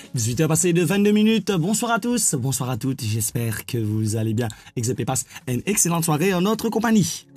18h passé de 22 minutes. Bonsoir à tous, bonsoir à toutes. J'espère que vous allez bien. Excepté passe une excellente soirée en notre compagnie.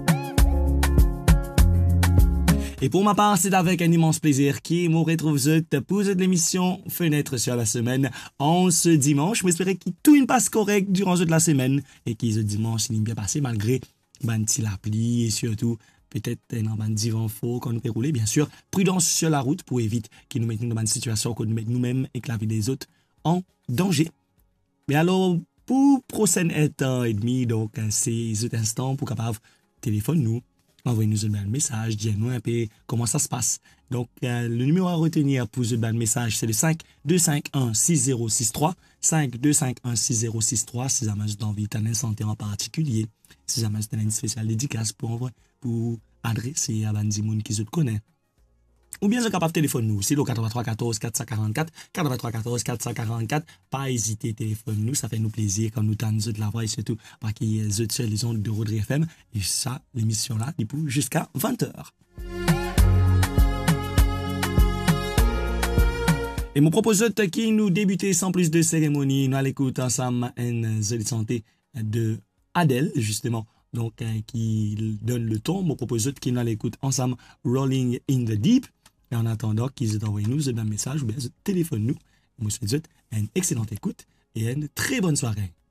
Et pour ma part, c'est avec un immense plaisir qui me retrouve pour l'émission Fenêtre sur la semaine en ce dimanche. J'espère que tout ne passe correct durant la semaine et que ce dimanche il est bien passé malgré la pluie et surtout peut-être un divan faux qu'on nous peut rouler. Bien sûr, prudence sur la route pour éviter qu'ils nous mettent dans une situation qu'on nous mette nous-mêmes et que la vie des autres en danger. Mais alors, pour prochaine temps et demi, donc c'est cet instant pour capable téléphone nous. Envoyez-nous un message, dites-nous un peu comment ça se passe. Donc, le numéro à retenir pour ce message, c'est le 52516063. 52516063, si jamais vous avez envie d'un santé en particulier. Si jamais vous avez une spéciale dédicace pour adresser à Bandimoun qui se connaît. Ou bien, vous êtes capable de téléphoner nous. C'est le 8314 444. 8314 444. Pas hésiter, téléphone nous. Ça fait nous plaisir quand nous t'en de la voix et surtout, parce qu'il y a les ondes de Rodri FM. Et ça, l'émission là, il peut jusqu'à 20h. Et mon propose qui nous débuter sans plus de cérémonie. Nous allons écouter ensemble une santé de Adèle, justement. Donc, qui donne le ton. Mon propose qui nous allons écouter ensemble Rolling in the Deep. Et en attendant qu'ils aient envoyé nous un message ou bien téléphone nous. Moi, je vous souhaite une excellente écoute et une très bonne soirée.